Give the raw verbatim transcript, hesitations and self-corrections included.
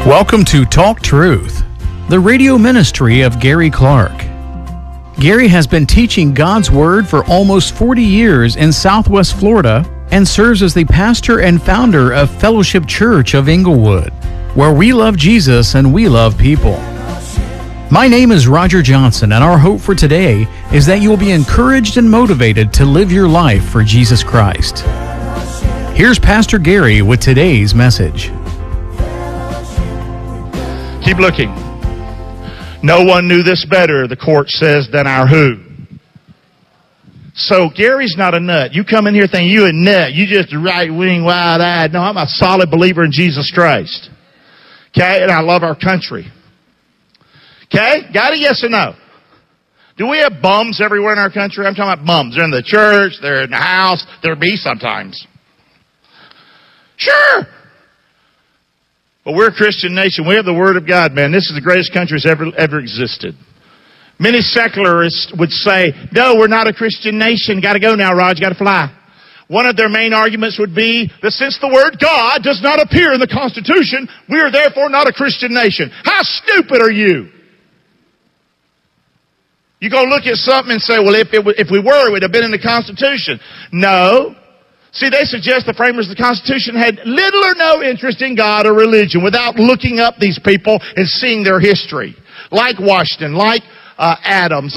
Welcome to Talk Truth, the radio ministry of Gary Clark. Gary has been teaching God's Word for almost forty years in Southwest Florida and serves as the pastor and founder of Fellowship Church of Inglewood, where we love Jesus and we love people. My name is Roger Johnson, and our hope for today is that you will be encouraged and motivated to live your life for Jesus Christ. Here's Pastor Gary with today's message. Keep looking. No one knew this better, the court says, than our who. So Gary's not a nut. You come in here thinking you a nut. You just a right-wing, wide-eyed. No, I'm a solid believer in Jesus Christ. Okay? And I love our country. Okay? Got it? Yes or no? Do we have bums everywhere in our country? I'm talking about bums. They're in the church. They're in the house. They're me sometimes. Sure. But we're a Christian nation. We have the Word of God, man. This is the greatest country that's ever, ever existed. Many secularists would say, no, we're not a Christian nation. Got to go now, Raj. Got to fly. One of their main arguments would be that since the word God does not appear in the Constitution, we are therefore not a Christian nation. How stupid are you? You go look at something and say, well, if, it, if we were, it would have been in the Constitution. No. See, they suggest the framers of the Constitution had little or no interest in God or religion without looking up these people and seeing their history. Like Washington, like uh, Adams,